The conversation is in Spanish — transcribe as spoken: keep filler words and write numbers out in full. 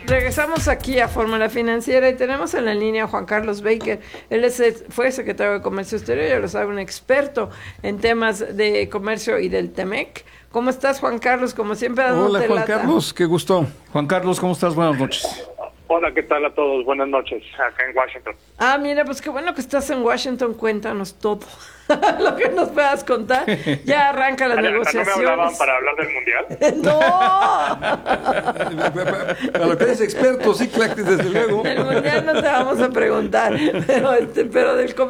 Regresamos aquí a Fórmula Financiera y tenemos en la línea a Juan Carlos Baker. Él es, fue secretario de Comercio Exterior, ya lo sabe, un experto en temas de comercio y del Temec. ¿Cómo estás, Juan Carlos? Como siempre, dándote Hola, Juan lata. Carlos, qué gusto. Juan Carlos, ¿cómo estás? Buenas noches. Hola, ¿qué tal a todos? Buenas noches, acá en Washington. Ah, mira, pues qué bueno que estás en Washington, cuéntanos todo. Lo que nos puedas contar. Ya arranca las Adelanta, negociaciones. ¿no me hablaban para hablar del Mundial? ¡No! A lo que eres experto, sí, claro, desde luego. Del Mundial no te vamos a preguntar, pero, este, pero del comercio